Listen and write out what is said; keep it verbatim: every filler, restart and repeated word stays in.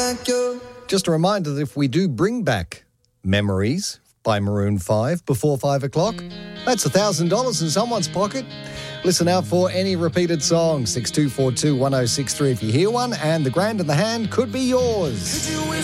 like you. Just a reminder that if we do bring back Memories by Maroon five before five o'clock, that's one thousand dollars in someone's pocket. Listen out for any repeated song, six two four two, one oh six three if you hear one, and the grand in the hand could be yours. Could you